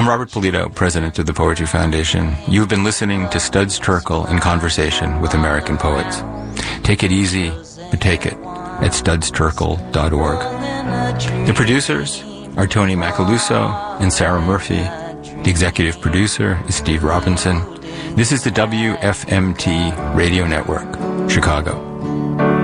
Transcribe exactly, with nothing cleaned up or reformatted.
I'm Robert Polito, president of the Poetry Foundation. You've been listening to Studs Terkel in conversation with American poets. Take it easy, but take it at studs terkel dot org. The producers are Tony Macaluso and Sarah Murphy. The executive producer is Steve Robinson. This is the W F M T Radio Network, Chicago.